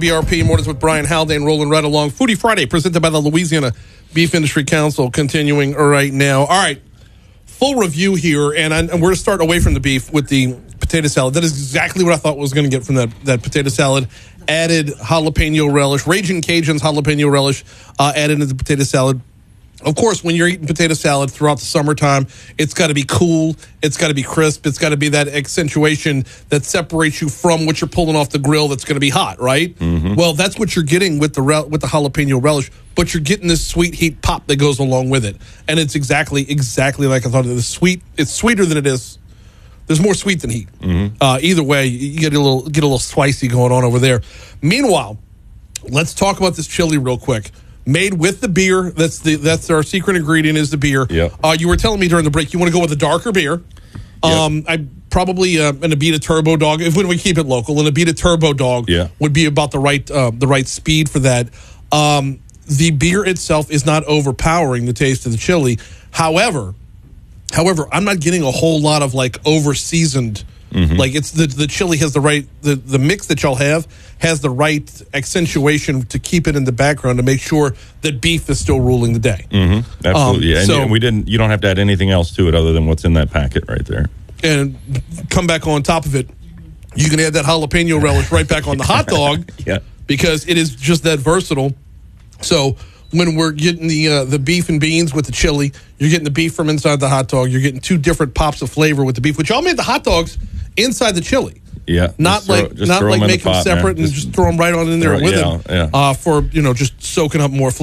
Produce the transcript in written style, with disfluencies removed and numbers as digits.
BRP Mornings with Brian Haldane rolling right along. Foodie Friday presented by the Louisiana Beef Industry Council continuing right now. All right, full review here, and we're going to start away from the beef with the potato salad. That is exactly what I thought was going to get from that potato salad. Added jalapeno relish, Raging Cajun's jalapeno relish added into the potato salad. Of course, when you're eating potato salad throughout the summertime, it's got to be cool, it's got to be crisp, it's got to be that accentuation that separates you from what you're pulling off the grill that's going to be hot, right? Mm-hmm. Well, that's what you're getting with the jalapeno relish, but you're getting this sweet heat pop that goes along with it. And it's exactly like I thought. It's sweeter than it is. There's more sweet than heat. Mm-hmm. Either way, you get a little spicy going on over there. Meanwhile, let's talk about this chili real quick. Made with the beer. That's our secret ingredient is the beer. Yep. You were telling me during the break you want to go with a darker beer. Yep. I probably an Abita Turbo Dog. If when we keep it local, an Abita Turbo Dog would be about the right speed for that. The beer itself is not overpowering the taste of the chili. However, I'm not getting a whole lot of like over seasoned. Mm-hmm. Like it's the chili has the right the mix that y'all have has the right accentuation to keep it in the background to make sure that beef is still ruling the day. Mm-hmm. Absolutely, and you don't have to add anything else to it other than what's in that packet right there. And come back on top of it, you can add that jalapeno relish right back on the hot dog. Yeah, because it is just that versatile. So when we're getting the beef and beans with the chili, you're getting the beef from inside the hot dog. You're getting two different pops of flavor with the beef, which y'all made the hot dogs inside the chili. Yeah, not like make them separate and just throw them right on in there with it for just soaking up more flavor.